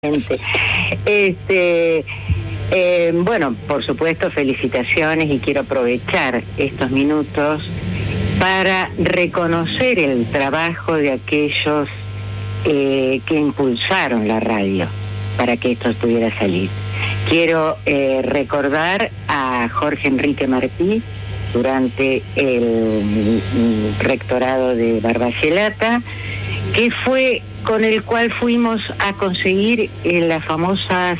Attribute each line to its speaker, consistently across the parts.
Speaker 1: Bueno, por supuesto, felicitaciones y quiero aprovechar estos minutos para reconocer el trabajo de aquellos que impulsaron la radio para que esto pudiera salir. Quiero recordar a Jorge Enrique Martí durante el rectorado de Barbagelata, que fue con el cual fuimos a conseguir las famosas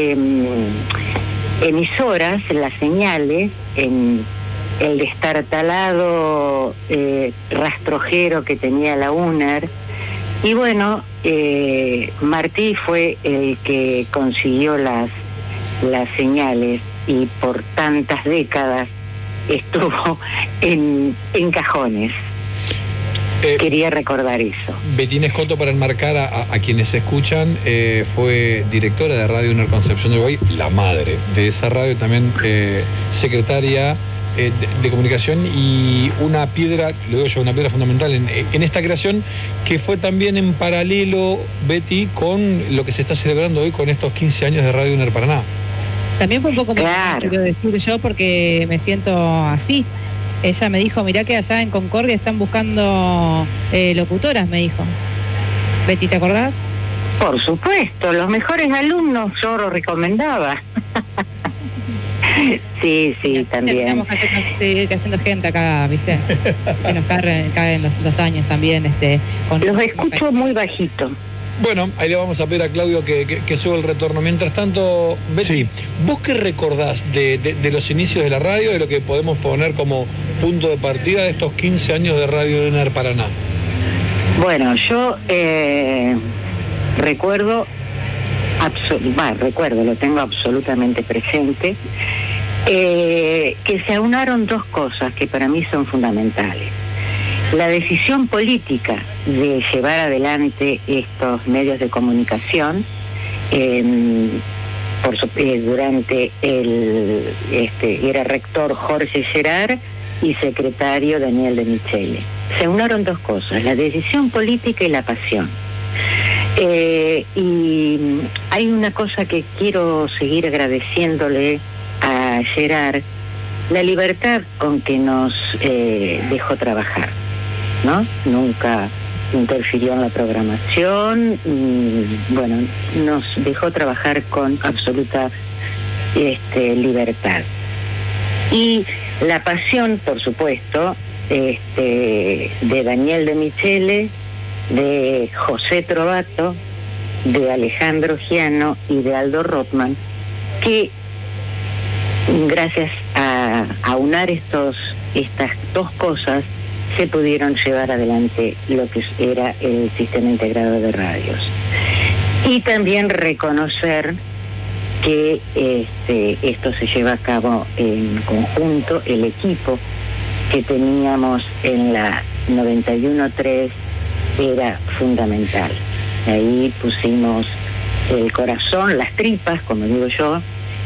Speaker 1: emisoras, las señales, en el destartalado rastrojero que tenía la UNER. Y bueno, Martí fue el que consiguió las señales y por tantas décadas estuvo en cajones. Quería recordar eso.
Speaker 2: Betina Escoto, para enmarcar a quienes escuchan, fue directora de Radio UNER Concepción de Uruguay, la madre de esa radio, también secretaria de comunicación y una piedra, le digo yo, una piedra fundamental en esta creación, que fue también en paralelo, Betty, con lo que se está celebrando hoy con estos 15 años de Radio UNER Paraná.
Speaker 3: También fue un poco más, quiero decir yo, porque me siento así. Ella me dijo, mirá que allá en Concordia están buscando locutoras, me dijo. Betty, ¿te acordás?
Speaker 1: Por supuesto, los mejores alumnos yo los recomendaba. Sí, también.
Speaker 3: Estamos cayendo gente acá, ¿viste? Se nos caen los años también.
Speaker 1: Los escucho muy bajito.
Speaker 2: Bueno, ahí le vamos a pedir a Claudio que suba el retorno. Mientras tanto, Betty, sí. ¿Vos qué recordás de los inicios de la radio, de lo que podemos poner como punto de partida de estos 15 años de Radio UNER Paraná?
Speaker 1: Bueno, yo recuerdo, lo tengo absolutamente presente, que se aunaron dos cosas que para mí son fundamentales. La decisión política de llevar adelante estos medios de comunicación, durante era rector Jorge Gerard y secretario Daniel de Michele. Se unieron dos cosas, la decisión política y la pasión. Y hay una cosa que quiero seguir agradeciéndole a Gerard, la libertad con que nos dejó trabajar, ¿no? Nunca interfirió en la programación, bueno, nos dejó trabajar con absoluta libertad. Y la pasión, por supuesto, de Daniel de Michele, de José Trovato, de Alejandro Giano y de Aldo Rothman, que gracias a aunar estas dos cosas se pudieron llevar adelante lo que era el sistema integrado de radios. Y también reconocer que esto se lleva a cabo en conjunto. El equipo que teníamos en la 91.3 era fundamental. Ahí pusimos el corazón, las tripas, como digo yo,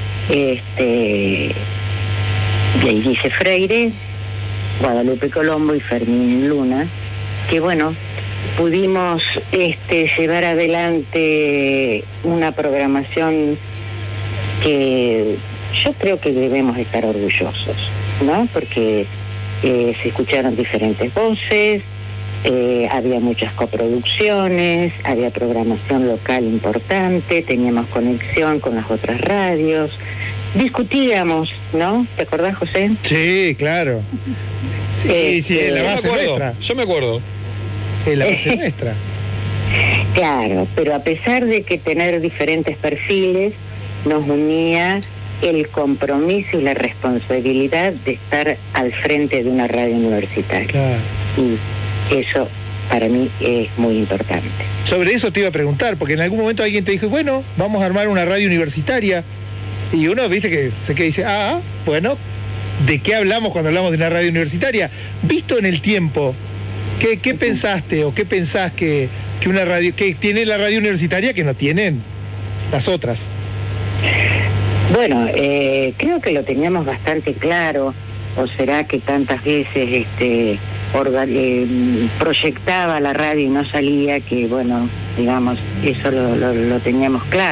Speaker 1: Guille Freire, Guadalupe Colombo y Fermín Luna, que bueno, pudimos llevar adelante una programación que yo creo que debemos estar orgullosos, ¿no? Porque se escucharon diferentes voces, había muchas coproducciones, había programación local importante, teníamos conexión con las otras radios, discutíamos, ¿no? ¿Te acordás, José?
Speaker 4: Sí, claro. Sí, la base nuestra.
Speaker 2: Yo me acuerdo.
Speaker 4: La base nuestra.
Speaker 1: Claro, pero a pesar de que tener diferentes perfiles, nos unía el compromiso y la responsabilidad de estar al frente de una radio universitaria.
Speaker 4: Claro.
Speaker 1: Y eso para mí es muy importante.
Speaker 4: Sobre eso te iba a preguntar, porque en algún momento alguien te dijo, bueno, vamos a armar una radio universitaria. Y uno, viste, que dice, bueno, ¿de qué hablamos cuando hablamos de una radio universitaria? Visto en el tiempo, ¿qué pensaste o qué pensás que una radio, que tiene la radio universitaria que no tienen las otras?
Speaker 1: Bueno, creo que lo teníamos bastante claro, o será que tantas veces proyectaba la radio y no salía, que bueno, digamos, eso lo teníamos claro.